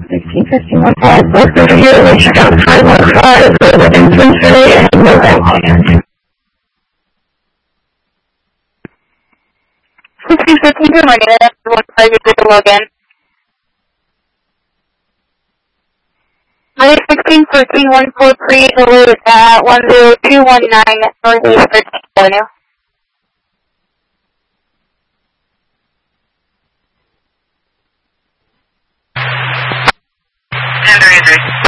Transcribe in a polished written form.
1651 Paul, Brooklyn, here, Wichita, 515, within Cincinnati, and November. 1615, good morning, that's 150 to Logan. 16-143, Duluth at 10219 Northeast 13th Avenue. Andrew.